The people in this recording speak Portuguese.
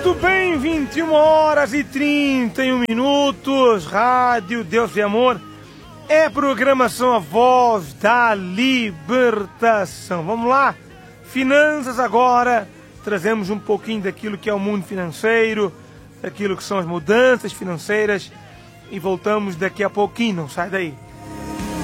Muito bem, 21 horas e 31 minutos, Rádio Deus e Amor, é programação A Voz da Libertação. Vamos lá, finanças agora, trazemos um pouquinho daquilo que é o mundo financeiro, daquilo que são as mudanças financeiras e voltamos daqui a pouquinho, não sai daí.